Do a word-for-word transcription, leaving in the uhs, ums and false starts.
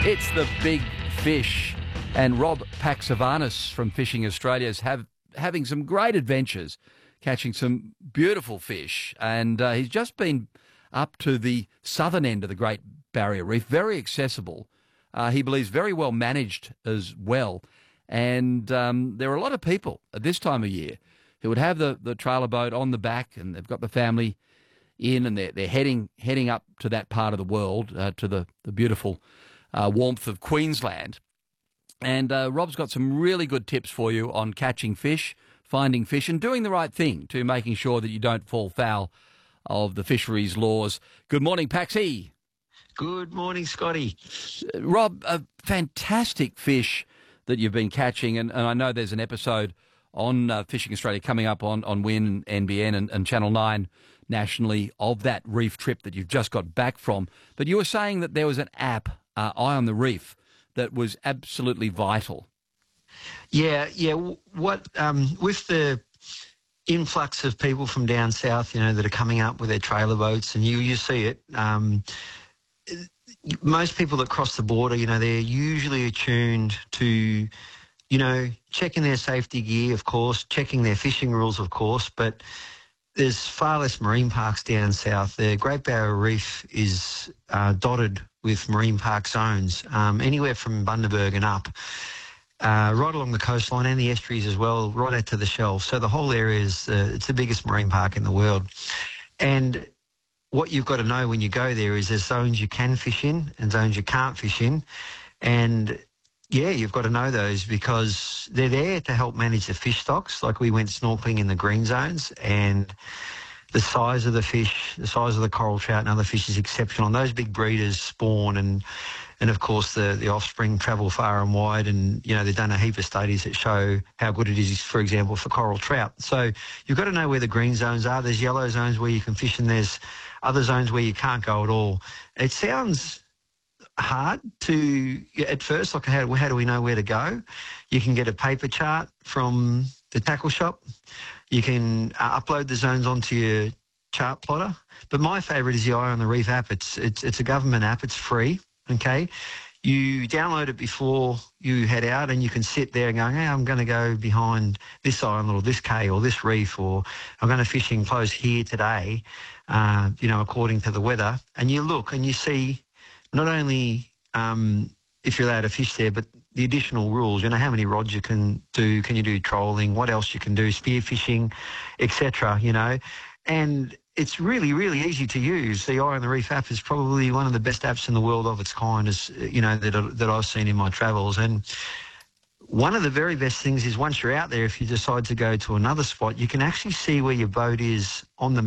It's the big fish. And Rob Paxavanis from Fishing Australia is have, having some great adventures, catching some beautiful fish. And uh, he's just been up to the southern end of the Great Barrier Reef, very accessible. Uh, he believes very well managed as well. And um, there are a lot of people at this time of year who would have the, the trailer boat on the back, and they've got the family in, and they're, they're heading heading up to that part of the world, uh, to the, the beautiful uh, warmth of Queensland. And uh, Rob's got some really good tips for you on catching fish, finding fish, and doing the right thing to making sure that you don't fall foul of the fisheries laws. Good morning, Paxy. Good morning, Scotty. Uh, Rob, a fantastic fish that you've been catching, and, and I know there's an episode on uh, Fishing Australia coming up on, on W I N and N B N and, and Channel nine nationally of that reef trip that you've just got back from. But you were saying that there was an app, uh, Eye on the Reef, that was absolutely vital. Yeah, yeah. What um, with the influx of people from down south, you know, that are coming up with their trailer boats, and you you see it. Um, most people that cross the border, you know, they're usually attuned to, you know, checking their safety gear, of course, checking their fishing rules, of course, but there's far less marine parks down south. The Great Barrier Reef is uh, dotted with marine park zones, um, anywhere from Bundaberg and up, uh, right along the coastline and the estuaries as well, right out to the shelf. So the whole area is, uh, it's the biggest marine park in the world. And what you've got to know when you go there is there's zones you can fish in and zones you can't fish in. And yeah, you've got to know those because they're there to help manage the fish stocks. Like we went snorkeling in the green zones, and the size of the fish, the size of the coral trout and other fish is exceptional. And those big breeders spawn, and and of course the, the offspring travel far and wide. And, you know, they've done a heap of studies that show how good it is, for example, for coral trout. So you've got to know where the green zones are. There's yellow zones where you can fish, and there's other zones where you can't go at all. It sounds hard to, at first, like how, how do we know where to go? You can get a paper chart from the tackle shop. You can uh, upload the zones onto your chart plotter. But my favourite is the Eye on the Reef app. It's, it's, it's a government app. It's free, okay? You download it before you head out, and you can sit there and go, hey, I'm going to go behind this island or this cay or this reef, or I'm going to fishing close here today, uh, you know, according to the weather. And you look and you see not only um, if you're allowed to fish there, but the additional rules, you know, how many rods you can do, can you do trolling, what else you can do, spear fishing, et cetera, you know. And it's really, really easy to use. The Eye on the Reef app is probably one of the best apps in the world of its kind, as you know, that, that I've seen in my travels. And one of the very best things is once you're out there, if you decide to go to another spot, you can actually see where your boat is on the